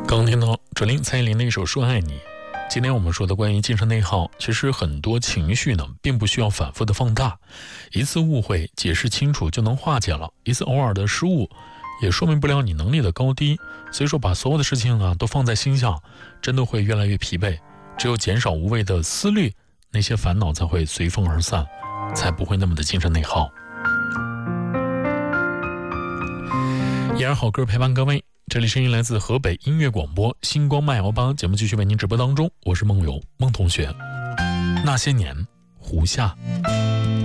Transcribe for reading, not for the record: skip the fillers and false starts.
刚听到准令蔡依林的一首《说爱你》。今天我们说的关于精神内耗，其实很多情绪呢，并不需要反复的放大，一次误会解释清楚就能化解了，一次偶尔的失误也说明不了你能力的高低。所以说把所有的事情啊都放在心上，真的会越来越疲惫。只有减少无谓的思虑，那些烦恼才会随风而散，才不会那么的精神内耗。依然好歌陪伴各位，这里声音来自河北音乐广播星光麦摇吧，节目继续为您直播当中，我是梦游梦同学。那些年，胡夏。